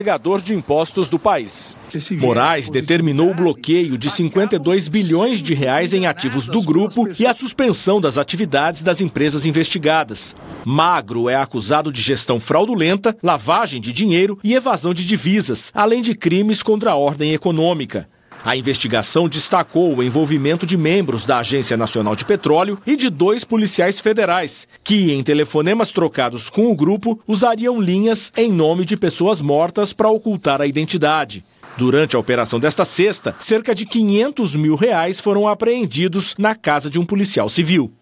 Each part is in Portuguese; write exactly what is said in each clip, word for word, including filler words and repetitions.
pagador de impostos do país. Moraes determinou o bloqueio de cinquenta e dois bilhões de reais em ativos do grupo e a suspensão das atividades das empresas investigadas. Magro é acusado de gestão fraudulenta, lavagem de dinheiro e evasão de divisas, além de crimes contra a ordem econômica. A investigação destacou o envolvimento de membros da Agência Nacional de Petróleo e de dois policiais federais, que, em telefonemas trocados com o grupo, usariam linhas em nome de pessoas mortas para ocultar a identidade. Durante a operação desta sexta, cerca de quinhentos mil reais foram apreendidos na casa de um policial civil.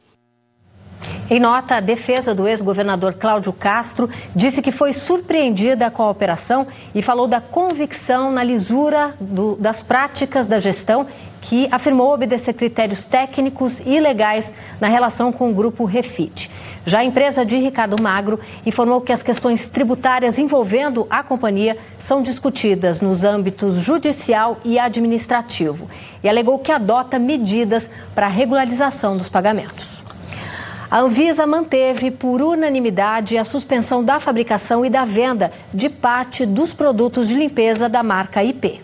Em nota, a defesa do ex-governador Cláudio Castro disse que foi surpreendida com a operação e falou da convicção na lisura do, das práticas da gestão, que afirmou obedecer critérios técnicos e legais na relação com o grupo Refit. Já a empresa de Ricardo Magro informou que as questões tributárias envolvendo a companhia são discutidas nos âmbitos judicial e administrativo e alegou que adota medidas para a regularização dos pagamentos. A Anvisa manteve por unanimidade a suspensão da fabricação e da venda de parte dos produtos de limpeza da marca I P.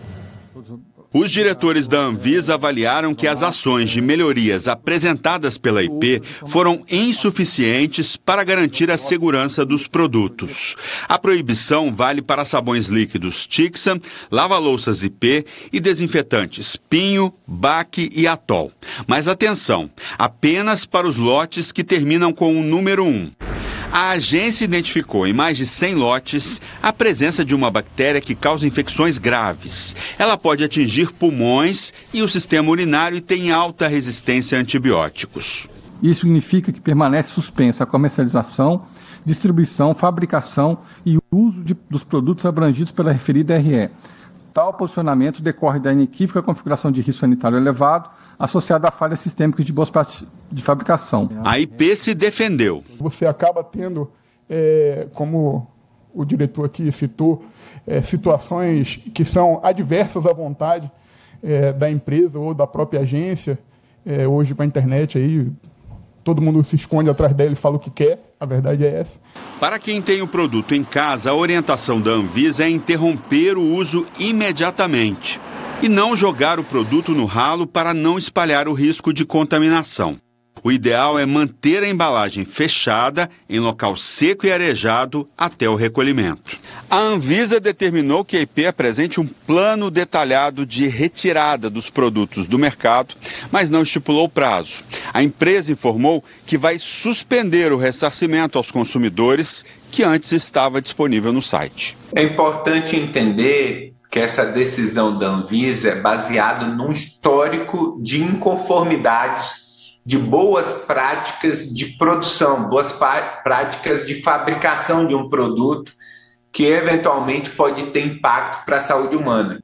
Os diretores da Anvisa avaliaram que as ações de melhorias apresentadas pela I P foram insuficientes para garantir a segurança dos produtos. A proibição vale para sabões líquidos Tixan, lava-louças I P e desinfetantes Pinho, Bac e Atol. Mas atenção, apenas para os lotes que terminam com o número um. A agência identificou em mais de cem lotes a presença de uma bactéria que causa infecções graves. Ela pode atingir pulmões e o sistema urinário e tem alta resistência a antibióticos. Isso significa que permanece suspensa a comercialização, distribuição, fabricação e uso de, dos produtos abrangidos pela referida R E. Tal posicionamento decorre da inequívoca configuração de risco sanitário elevado, associada a falhas sistêmicas de boas práticas de fabricação. A I P se defendeu. Você acaba tendo, é, como o diretor aqui citou, é, situações que são adversas à vontade é, da empresa ou da própria agência. É, hoje, com a internet, aí, todo mundo se esconde atrás dela e fala o que quer. A verdade é essa. Para quem tem o produto em casa, a orientação da Anvisa é interromper o uso imediatamente e não jogar o produto no ralo para não espalhar o risco de contaminação. O ideal é manter a embalagem fechada em local seco e arejado até o recolhimento. A Anvisa determinou que a I P apresente um plano detalhado de retirada dos produtos do mercado, mas não estipulou prazo. A empresa informou que vai suspender o ressarcimento aos consumidores que antes estava disponível no site. É importante entender que essa decisão da Anvisa é baseada num histórico de inconformidades, de boas práticas de produção, boas práticas de fabricação de um produto que eventualmente pode ter impacto para a saúde humana.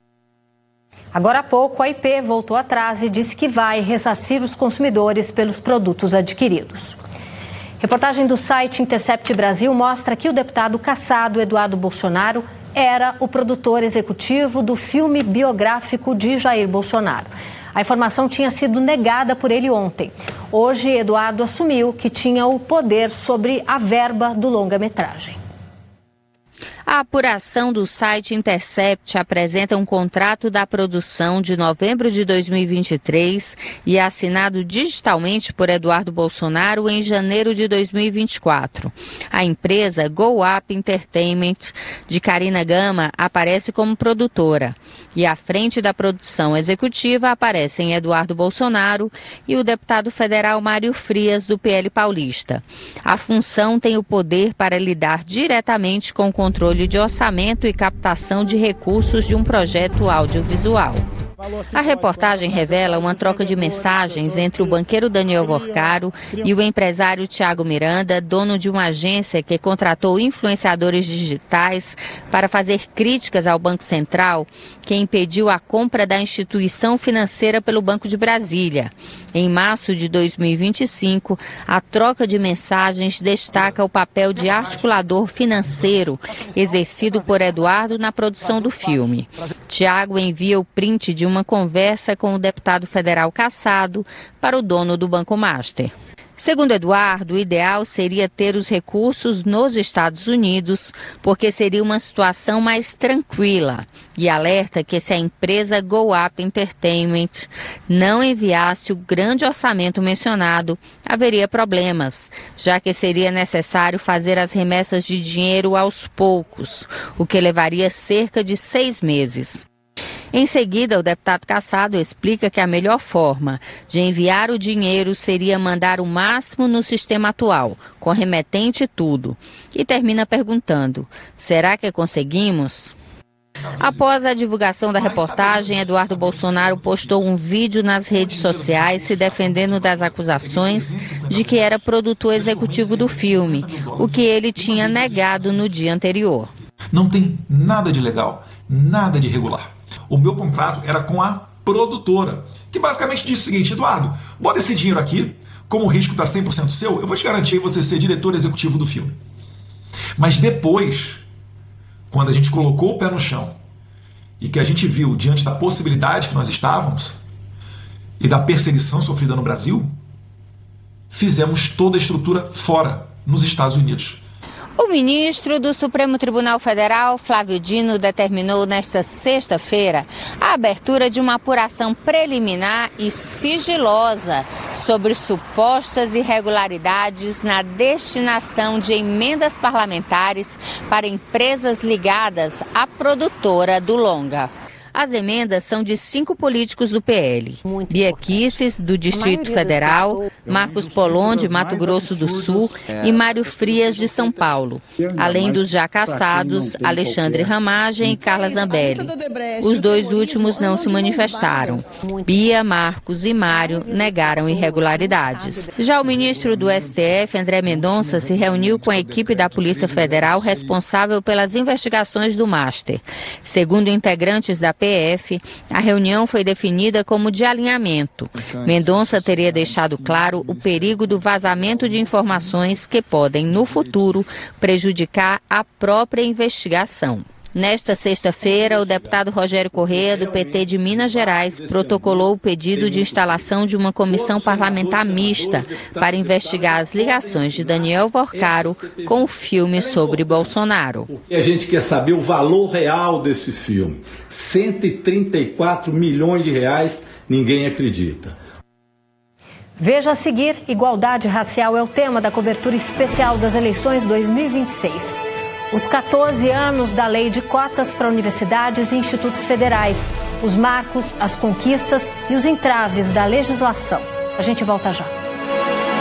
Agora há pouco, a I P voltou atrás e disse que vai ressarcir os consumidores pelos produtos adquiridos. Reportagem do site Intercept Brasil mostra que o deputado cassado Eduardo Bolsonaro era o produtor executivo do filme biográfico de Jair Bolsonaro. A informação tinha sido negada por ele ontem. Hoje, Eduardo assumiu que tinha o poder sobre a verba do longa-metragem. A apuração do site Intercept apresenta um contrato da produção de novembro de dois mil e vinte e três e é assinado digitalmente por Eduardo Bolsonaro em janeiro de dois mil e vinte e quatro. A empresa Go Up Entertainment, de Karina Gama, aparece como produtora. E à frente da produção executiva aparecem Eduardo Bolsonaro e o deputado federal Mário Frias, do P L paulista. A função tem o poder para lidar diretamente com o controle de orçamento e captação de recursos de um projeto audiovisual. A reportagem revela uma troca de mensagens entre o banqueiro Daniel Vorcaro e o empresário Tiago Miranda, dono de uma agência que contratou influenciadores digitais para fazer críticas ao Banco Central, que impediu a compra da instituição financeira pelo Banco de Brasília. Em março de dois mil e vinte e cinco, a troca de mensagens destaca o papel de articulador financeiro exercido por Eduardo na produção do filme. Tiago envia o print de uma conversa com o deputado federal cassado para o dono do Banco Master. Segundo Eduardo, o ideal seria ter os recursos nos Estados Unidos, porque seria uma situação mais tranquila. E alerta que se a empresa Go Up Entertainment não enviasse o grande orçamento mencionado, haveria problemas, já que seria necessário fazer as remessas de dinheiro aos poucos, o que levaria cerca de seis meses. Em seguida, o deputado Cassado explica que a melhor forma de enviar o dinheiro seria mandar o máximo no sistema atual, com remetente e tudo. E termina perguntando: será que conseguimos? Após a divulgação da reportagem, Eduardo Bolsonaro postou um vídeo nas redes sociais se defendendo das acusações de que era produtor executivo do filme, o que ele tinha negado no dia anterior. Não tem nada de legal, nada de irregular. O meu contrato era com a produtora, que basicamente disse o seguinte: Eduardo, bota esse dinheiro aqui, como o risco está cem por cento seu, eu vou te garantir você ser diretor executivo do filme. Mas depois, quando a gente colocou o pé no chão e que a gente viu diante da possibilidade que nós estávamos e da perseguição sofrida no Brasil, fizemos toda a estrutura fora, nos Estados Unidos. O ministro do Supremo Tribunal Federal, Flávio Dino, determinou nesta sexta-feira a abertura de uma apuração preliminar e sigilosa sobre supostas irregularidades na destinação de emendas parlamentares para empresas ligadas à produtora do longa. As emendas são de cinco políticos do P L. Bia Kicis, do Distrito Federal, Marcos Polon, de Mato Grosso do Sul e Mário Frias, de São Paulo, além dos já cassados Alexandre Ramagem e Carla Zambelli. Os dois últimos não se manifestaram. Bia, Marcos e Mário negaram irregularidades. Já o ministro do S T F, André Mendonça, se reuniu com a equipe da Polícia Federal responsável pelas investigações do Master. Segundo integrantes da P F, a reunião foi definida como de alinhamento. Mendonça teria deixado claro o perigo do vazamento de informações que podem, no futuro, prejudicar a própria investigação. Nesta sexta-feira, o deputado Rogério Corrêa, do P T de Minas Gerais, protocolou o pedido de instalação de uma comissão parlamentar mista para investigar as ligações de Daniel Vorcaro com o filme sobre Bolsonaro. E a gente quer saber o valor real desse filme. cento e trinta e quatro milhões de reais, ninguém acredita. Veja a seguir, igualdade racial é o tema da cobertura especial das eleições dois mil e vinte e seis. Os quatorze anos da lei de cotas para universidades e institutos federais, os marcos, as conquistas e os entraves da legislação. A gente volta já.